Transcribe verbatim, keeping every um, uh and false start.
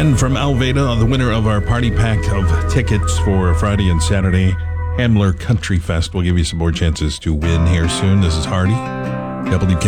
Ken from Alveda, the winner of our party pack of tickets for Friday and Saturday, Hamler Country Fest. We'll give you some more chances to win here soon. This is Hardy, W K